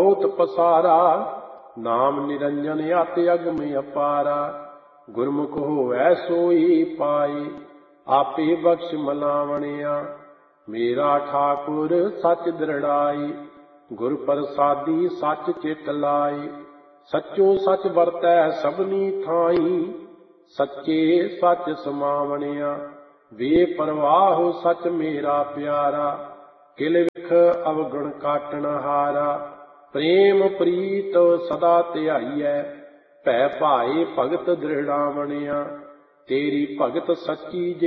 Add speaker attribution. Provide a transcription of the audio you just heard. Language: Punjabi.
Speaker 1: ਬਹੁਤ ਪਸਾਰਾ। ਨਾਮ ਨਿਰੰਜਨ ਅਤਿ ਅਗਮ ਅਪਾਰਾ। ਗੁਰਮੁਖ ਹੋਵੈ ਸੋਈ ਪਾਏ, ਆਪੇ ਬਖਸ਼ ਮਲਾਵਣਿਆ। ਮੇਰਾ ਠਾਕੁਰ ਸੱਚ ਦ੍ਰਿੜਾਈ, ਗੁਰ ਪ੍ਰਸਾਦੀ ਸੱਚ ਚਿਤ ਲਾਈ। ਸੱਚੋ ਸੱਚ ਵਰਤੈ ਸਭਨੀ ਥਾਈ, ਸੱਚੇ ਸੱਚ ਸਮਾਵਣਿਆ। ਬੇਪਰਵਾਹ ਸੱਚ ਮੇਰਾ ਪਿਆਰਾ, ਕਿਲ ਵਿਖ ਅਵਗੁਣ ਕਾਟਣ ਹਾਰਾ। ਪ੍ਰੇਮ ਪ੍ਰੀਤ ਸਦਾ ਧਿਆਈਐ, ਭੈ ਭਾਏ ਭਗਤ ਦ੍ਰਿੜਾਵਣਿਆ। ਤੇਰੀ ਭਗਤ ਸੱਚੀ